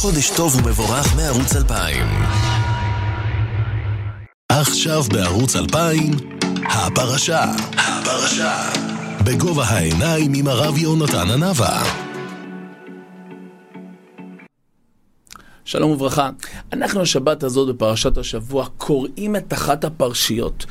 חודש טוב ומבורך מערוץ 2000. עכשיו בערוץ 2000, הפרשה. בגובה העיניים עם הרב יונתן הנבא. שלום וברכה. אנחנו השבת הזאת בפרשת השבוע קוראים את אחת הפרשיות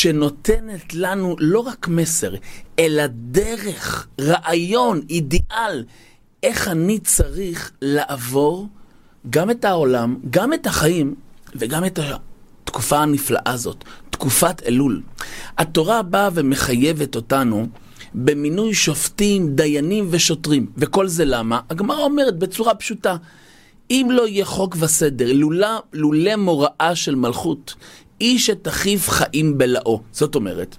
שנותנת לנו לא רק מסר, אלא דרך, רעיון, אידיאל, איך אני צריך לעבור גם את העולם, גם את החיים וגם את התקופה הנפלאה הזאת, תקופת אלול. התורה באה ומחייבת אותנו במינוי שופטים, דיינים ושוטרים. וכל זה למה? הגמרא אומרת בצורה פשוטה, אם לא יהיה חוק וסדר, לולא מוראה של מלכות, איש את אחיו חיים בלאו. זאת אומרת,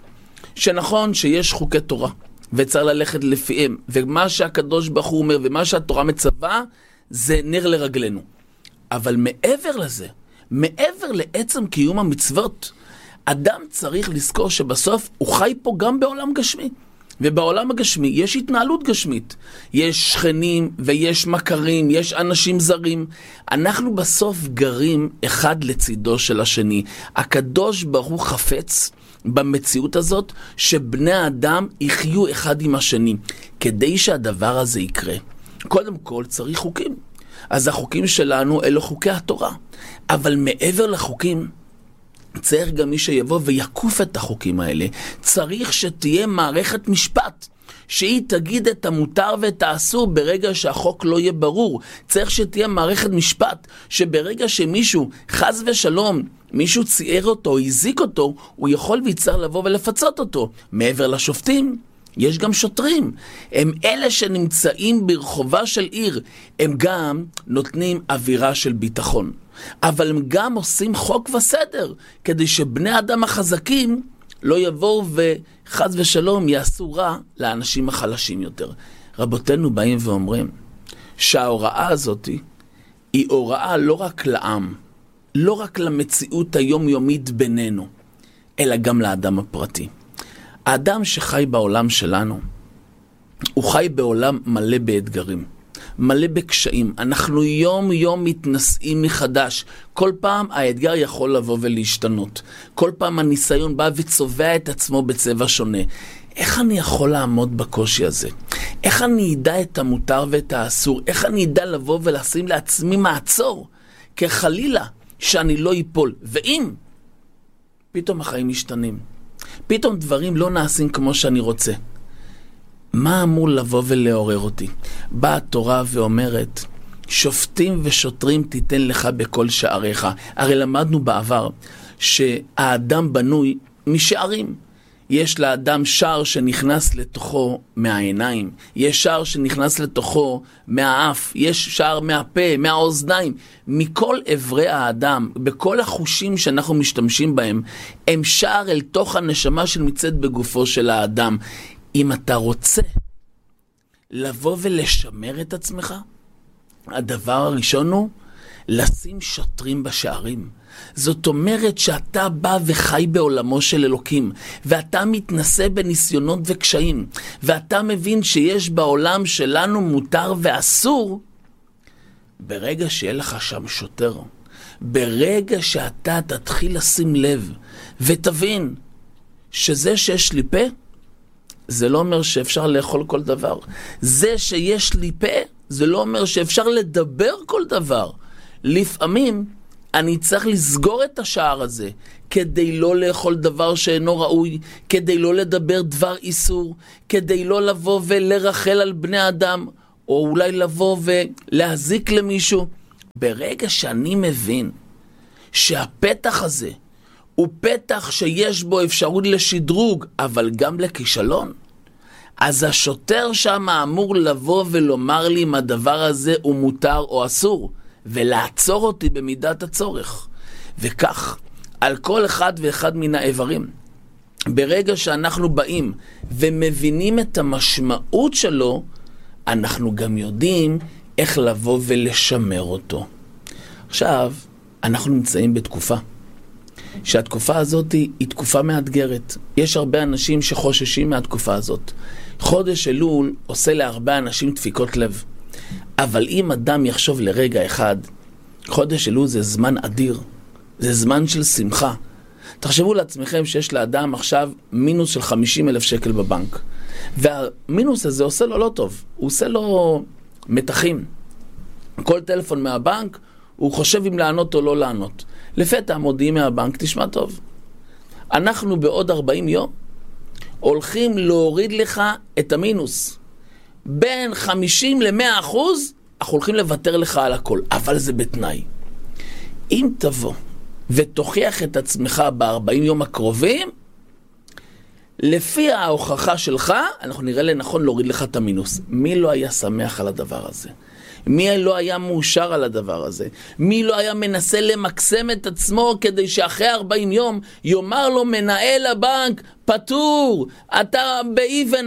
שנכון שיש חוקי תורה, וצריך ללכת לפיהם, ומה שהקדוש ברוך הוא אומר, ומה שהתורה מצווה, זה נר לרגלנו. אבל מעבר לזה, מעבר לעצם קיום המצוות, אדם צריך לזכור שבסוף הוא חי פה גם בעולם גשמי. ובעולם הגשמי יש התנהלות גשמית. יש שכנים ויש מכרים, יש אנשים זרים. אנחנו בסוף גרים אחד לצידו של השני. הקדוש ברוך הוא חפץ במציאות הזאת שבני האדם יחיו אחד עם השני. כדי שהדבר הזה יקרה, קודם כל צריך חוקים. אז החוקים שלנו אלו חוקי התורה. אבל מעבר לחוקים, צריך גם מי שיבוא ויקוף את החוקים האלה. צריך שתהיה מערכת משפט, שהיא תגיד את המותר ואת האסור ברגע שהחוק לא יהיה ברור. צריך שתהיה מערכת משפט, שברגע שמישהו, חס ושלום, מישהו צייר אותו, הזיק אותו, הוא יכול ויצטרך לבוא ולפצות אותו. מעבר לשופטים, יש גם שוטרים. הם אלה שנמצאים ברחובה של עיר. הם גם נותנים אווירה של ביטחון. אבל הם גם עושים חוק וסדר, כדי שבני אדם החזקים לא יבואו וחס ושלום יעשו רע לאנשים החלשים יותר. רבותינו באים ואומרים שההוראה הזאת היא הוראה לא רק לעם, לא רק למציאות היומיומית בינינו, אלא גם לאדם הפרטי. האדם שחי בעולם שלנו, הוא חי בעולם מלא באתגרים, מלא בקשיים. אנחנו יום יום מתנסים מחדש. כל פעם האתגר יכול לבוא ולהשתנות. כל פעם הניסיון בא וצובע את עצמו בצבע שונה. איך אני יכול לעמוד בקושי הזה? איך אני אדע את המותר ואת האסור? איך אני אדע לבוא ולשים לעצמי מעצור? כחלילה שאני לא ייפול. ואם פתאום החיים משתנים, פתאום דברים לא נעשים כמו שאני רוצה, מה אמור לבוא ולעורר אותי? באה התורה ואומרת, שופטים ושוטרים תיתן לך בכל שעריך. הרי למדנו בעבר שהאדם בנוי משערים. יש לאדם שער שנכנס לתוכו מהעיניים, יש שער שנכנס לתוכו מהאף, יש שער מהפה, מהאוזניים. מכל עברי האדם, בכל החושים שאנחנו משתמשים בהם, הם שער אל תוך הנשמה שנמצאת בגופו של האדם. אם אתה רוצה לבוא ולשמר את עצמך, הדבר הראשון הוא לשים שוטרים בשערים. זאת אומרת שאתה בא וחי בעולמו של אלוקים, ואתה מתנסה בניסיונות וקשיים, ואתה מבין שיש בעולם שלנו מותר ואסור. ברגע שיהיה לך שם שוטר, ברגע שאתה תתחיל לשים לב ותבין שזה שיש לי פה, זה לא אומר שאפשר לאכול כל דבר. זה שיש לי פה, זה לא אומר שאפשר לדבר כל דבר. לפעמים אני צריך לסגור את השער הזה, כדי לא לאכול דבר שאינו ראוי, כדי לא לדבר דבר איסור, כדי לא לבוא ולרחל על בני אדם, או אולי לבוא ולהזיק למישהו. ברגע שאני מבין שהפתח הזה הוא פתח שיש בו אפשרות לשדרוג, אבל גם לכישלון, אז השוטר שם אמור לבוא ולומר לי אם הדבר הזה הוא מותר או אסור, ולעצור אותי במידת הצורך. וכך, על כל אחד ואחד מן האיברים, ברגע שאנחנו באים ומבינים את המשמעות שלו, אנחנו גם יודעים איך לבוא ולשמר אותו. עכשיו, אנחנו נמצאים בתקופה שהתקופה הזאת היא תקופה מאתגרת. יש הרבה אנשים שחוששים מהתקופה הזאת. חודש אלול עושה להרבה אנשים דפיקות לב. אבל אם אדם יחשוב לרגע אחד, חודש אלול זה זמן אדיר, זה זמן של שמחה. תחשבו לעצמכם שיש לאדם עכשיו מינוס של 50,000 שקל בבנק, והמינוס הזה עושה לו לא טוב, הוא עושה לו מתחים. כל טלפון מהבנק, הוא חושב אם לענות או לא לענות. לפתע מודיעים מהבנק, תשמע טוב, אנחנו בעוד 40 יום הולכים להוריד לך את המינוס. בין 50 ל-100%, אנחנו הולכים לוותר לך על הכל, אבל זה בתנאי. אם תבוא ותוכיח את עצמך ב-40 יום הקרובים, לפי ההוכחה שלך, אנחנו נראה לנכון להוריד לך את המינוס. מי לא היה שמח על הדבר הזה? מי לא היה מאושר על הדבר הזה? מי לא היה מנסה למקסם את עצמו כדי שאחרי 40 יום יאמר לו מנהל הבנק, פטור, אתה באיבן,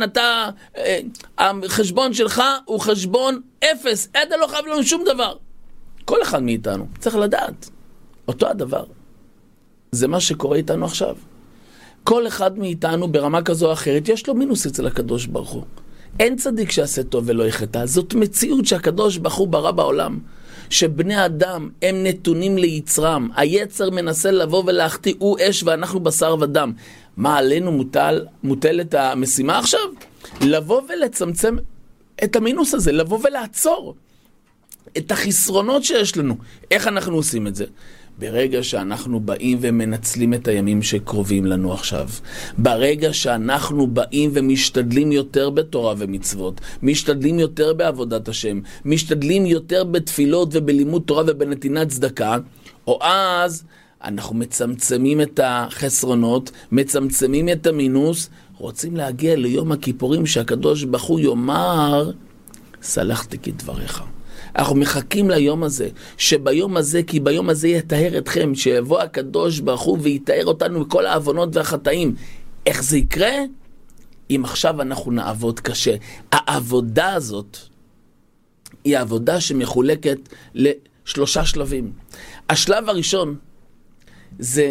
החשבון שלך הוא חשבון אפס, אתה לא חייב לנו שום דבר. כל אחד מאיתנו צריך לדעת. אותו הדבר. זה מה שקורה איתנו עכשיו. כל אחד מאיתנו ברמה כזו או אחרת, יש לו מינוס אצל הקדוש ברוך הוא. אין צדיק שעשה טוב ולא יחטא. זאת מציאות שהקדוש ברוך הוא ברא בעולם. שבני אדם הם נתונים ליצרם. היצר מנסה לבוא ולהחטיא, הוא אש ואנחנו בשר ודם. מה עלינו מוטלת המשימה עכשיו? לבוא ולצמצם את המינוס הזה, לבוא ולעצור את החסרונות שיש לנו. איך אנחנו עושים את זה? ברגע שאנחנו באים ומנצלים את הימים שקרובים לנו עכשיו, ברגע שאנחנו באים ומשתדלים יותר בתורה ומצוות, משתדלים יותר בעבודת השם, משתדלים יותר בתפילות ובלימוד תורה ובנתינת צדקה, או אז אנחנו מצמצמים את החסרונות, מצמצמים את המינוס, רוצים להגיע ליום הכיפורים שהקדוש ברוך הוא יאמר, סלחתי כדבריך. אנחנו מחכים ליום הזה, שביום הזה, כי ביום הזה יתאר אתכם, שיבוא הקדוש ברוך הוא ויתאר אותנו מכל העוונות והחטאים. איך זה יקרה? אם עכשיו אנחנו נעבוד קשה. העבודה הזאת היא עבודה שמחולקת לשלושה שלבים. השלב הראשון זה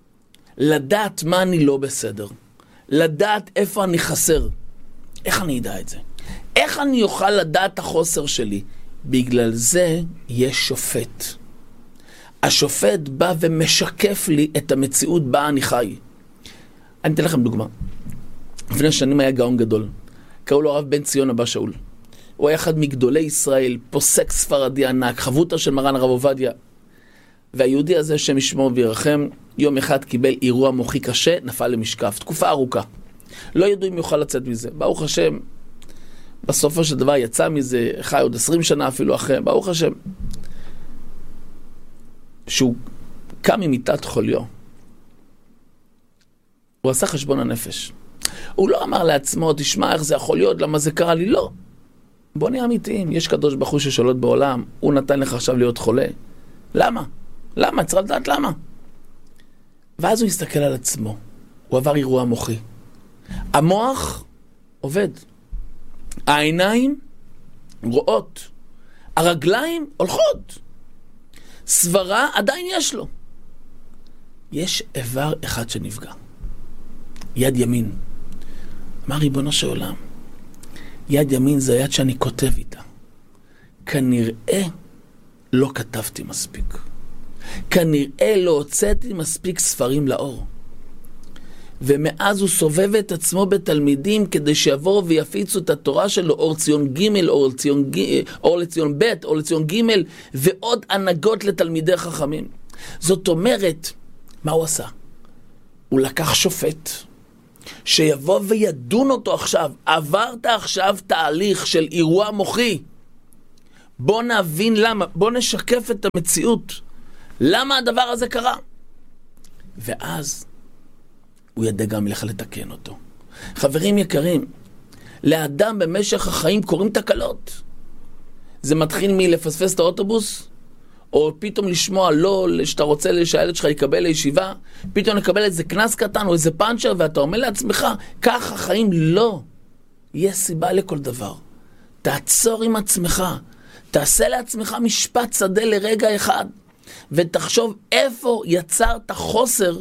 לדעת מה אני לא בסדר. לדעת איפה אני חסר. איך אני אדע את זה? איך אני אוכל לדעת החוסר שלי? בגלל זה יש שופט. השופט בא ומשקף לי את המציאות בה אני חי. אני אתן לכם דוגמה. לפני שנים היה גאון גדול. קראו לו הרב בן ציון אבא שאול. הוא היה אחד מגדולי ישראל, פוסק ספרדי ענק, חבותה של מרן הרב עובדיה. והיהודי הזה, שם ישמור וירחם, יום אחד קיבל אירוע מוחי קשה, נפל למשקף. תקופה ארוכה. לא ידעו אם יוכל לצאת מזה. ברוך השם, בסופו של דבר יצא מזה, חי עוד 20 שנה אפילו אחרי, ברוך השם. שהוא קם ממיטת חוליו. הוא עשה חשבון הנפש. הוא לא אמר לעצמו, תשמע איך זה יכול להיות, למה זה קרה לי? לא. בוא נהיה אמיתיים, יש קדוש ברוך הוא ששולט בעולם, הוא נתן לך עכשיו להיות חולה. למה? למה? צריך לדעת למה. ואז הוא הסתכל על עצמו. הוא עבר אירוע מוחי. המוח עובד. העיניים רואות. הרגליים הולכות. סברה עדיין יש לו. יש איבר אחד שנפגע. יד ימין. אמר ריבונו של עולם, יד ימין זה היד שאני כותב איתה. כנראה לא כתבתי מספיק. כנראה לא הוצאתי מספיק ספרים לאור. ומאז הוא סובב את עצמו בתלמידים כדי שיבואו ויפיצו את התורה שלו, אור ציון ג', אור לציון ב', אור לציון ג', ועוד הנהגות לתלמידי חכמים. זאת אומרת, מה הוא עשה? הוא לקח שופט שיבוא וידון אותו עכשיו. עברת עכשיו תהליך של אירוע מוחי. בוא נבין למה, בוא נשקף את המציאות. למה הדבר הזה קרה? ואז הוא ידע גם לך לתקן אותו. חברים יקרים, לאדם במשך החיים קוראים תקלות. זה מתחיל מלפספס את האוטובוס, או פתאום לשמוע לא, שאתה רוצה שהילד שלך יקבל לישיבה, פתאום לקבל איזה כנס קטן או איזה פאנצ'ר, ואתה אומר לעצמך, כך החיים לא. יש סיבה לכל דבר. תעצור עם עצמך, תעשה לעצמך משפט שדה לרגע אחד, ותחשוב איפה יצרת חוסר,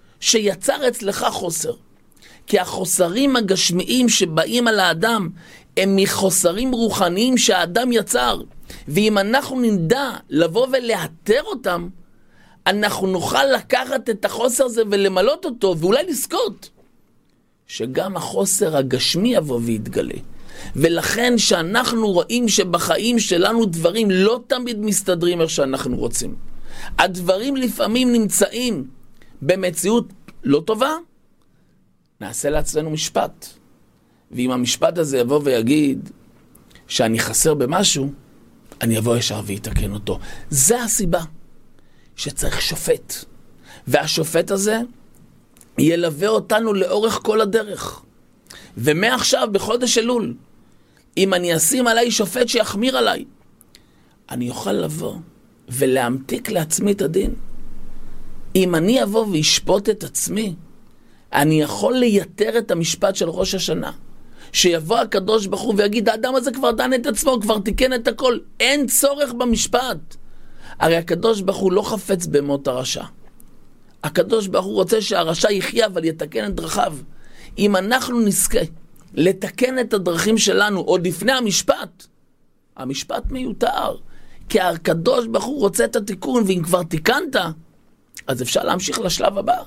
שיצר אצלך חוסר. כי החוסרים הגשמיים שבאים על האדם, הם מחוסרים רוחניים שהאדם יצר. ואם אנחנו נדע לבוא ולאתר אותם, אנחנו נוכל לקחת את החוסר הזה ולמלות אותו, ואולי לזכות שגם החוסר הגשמי יבוא ויתגלה. ולכן שאנחנו רואים שבחיים שלנו דברים לא תמיד מסתדרים איך שאנחנו רוצים. הדברים לפעמים נמצאים במציאות לא טובה, נעשה לעצמנו משפט. ואם המשפט הזה יבוא ויגיד שאני חסר במשהו, אני אבוא ישר ויתקן אותו. זה הסיבה שצריך שופט. והשופט הזה ילווה אותנו לאורך כל הדרך. ומעכשיו בחודש אלול, אם אני אשים עליי שופט שיחמיר עליי, אני אוכל לבוא ולהמתיק לעצמי את הדין. אם אני אבוא וישפוט את עצמי, אני יכול לייתר את המשפט של ראש השנה. שיבוא הקדוש ברוך הוא ויגיד, האדם הזה כבר דן את עצמו, כבר תיקן את הכל. אין צורך במשפט. הרי הקדוש ברוך הוא לא חפץ במות הרשע. הקדוש ברוך הוא רוצה שהרשע יחיה, אבל יתקן את דרכיו. אם אנחנו נזכה לתקן את הדרכים שלנו עוד לפני המשפט, המשפט מיותר. כי הקדוש ברוך הוא רוצה את התיקון, ואם כבר תיקנת, אז אפשר להמשיך לשלב הבא.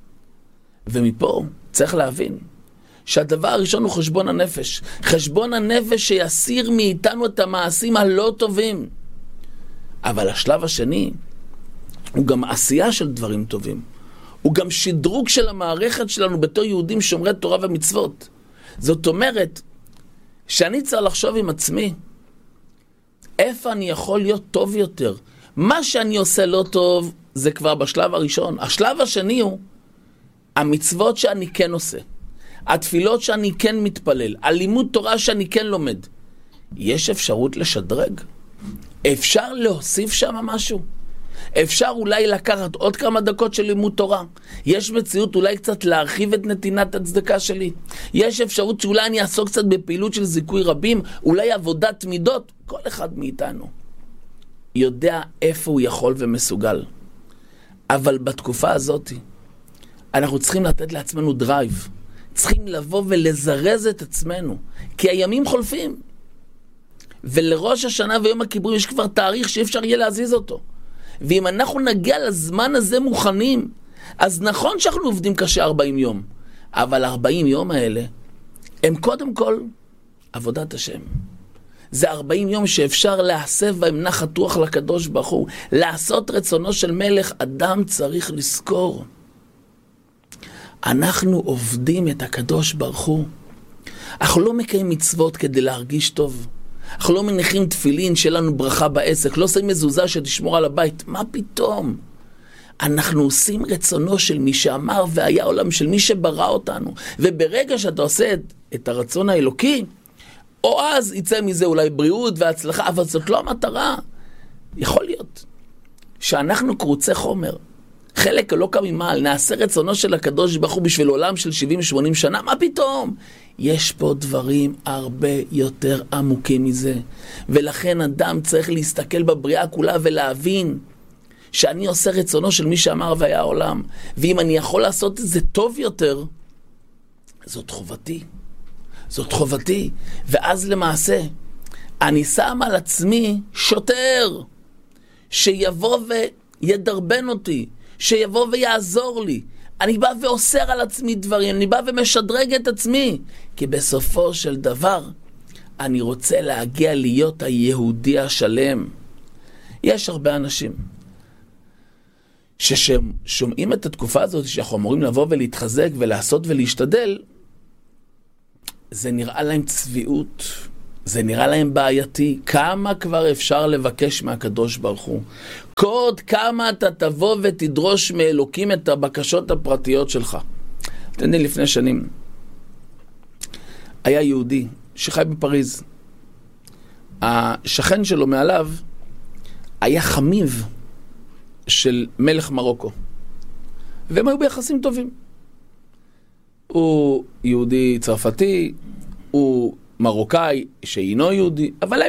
ומפה צריך להבין שהדבר הראשון הוא חשבון הנפש. חשבון הנפש שיסיר מאיתנו את המעשים הלא טובים. אבל השלב השני הוא גם עשייה של דברים טובים. הוא גם שדרוג של המערכת שלנו בתור יהודים שומרי תורה ומצוות. זאת אומרת שאני צריך לחשוב עם עצמי, איפה אני יכול להיות טוב יותר? מה שאני עושה לא טוב זה כבר בשלב הראשון. השלב השני הוא המצוות שאני כן עושה. התפילות שאני כן מתפלל, הלימוד תורה שאני כן לומד. יש אפשרות לשדרג? אפשר להוסיף שם משהו? אפשר אולי לקחת עוד כמה דקות של לימוד תורה? יש מציאות אולי קצת להרחיב את נתינת הצדקה שלי? יש אפשרות שאולי אני אעסוק קצת בפעילות של זיכוי רבים? אולי עבודת מידות? כל אחד מאיתנו יודע איפה הוא יכול ומסוגל. אבל בתקופה הזאת אנחנו צריכים לתת לעצמנו דרייב. צריכים לבוא ולזרז את עצמנו, כי הימים חולפים. ולראש השנה ויום הכיפור יש כבר תאריך שאפשר יהיה להזיז אותו. ואם אנחנו נגיע לזמן הזה מוכנים, אז נכון שאנחנו עובדים קשה 40 יום, אבל 40 יום האלה הם קודם כל עבודת השם. זה 40 יום שאפשר להסב בהם נחת רוח לקדוש ברוך הוא. לעשות רצונו של מלך, אדם צריך לזכור. אנחנו עובדים את הקדוש ברוך הוא. אנחנו לא מקיים מצוות כדי להרגיש טוב. אנחנו לא מניחים תפילין שלנו ברכה בעסק. לא עושים מזוזה שתשמור על הבית. מה פתאום? אנחנו עושים רצונו של מי שאמר והיה עולם, של מי שברא אותנו. וברגע שאתה עושה את הרצון האלוקי, או אז יצא מזה אולי בריאות והצלחה, אבל זאת לא המטרה. יכול להיות שאנחנו קרוצי חומר. חלק לא כממעל, נעשה רצונו של הקדוש ברוך הוא בשביל עולם של 70-80 שנה, מה פתאום? יש פה דברים הרבה יותר עמוקים מזה. ולכן אדם צריך להסתכל בבריאה כולה ולהבין שאני עושה רצונו של מי שאמר והיה העולם. ואם אני יכול לעשות את זה טוב יותר, זאת חובתי. זאת חובתי. ואז למעשה, אני שם על עצמי שוטר שיבוא וידרבן אותי, שיבוא ויעזור לי. אני בא ואוסר על עצמי דברים, אני בא ומשדרג את עצמי, כי בסופו של דבר אני רוצה להגיע להיות היהודי השלם. יש הרבה אנשים ששומעים את התקופה הזאת שאנחנו אמורים לבוא ולהתחזק ולעשות ולהשתדל, זה נראה להם צביעות, זה נראה להם בעייתי. כמה כבר אפשר לבקש מהקדוש ברוך הוא? קוד כמה אתה תבוא ותדרוש מאלוקים את הבקשות הפרטיות שלך. אתם יודעים, לפני שנים היה יהודי שחי בפריז. השכן שלו מעליו היה חמיב של מלך מרוקו, והם היו ביחסים טובים. הוא יהודי צרפתי, הוא מרוקאי שאינו יהודי, אבל הם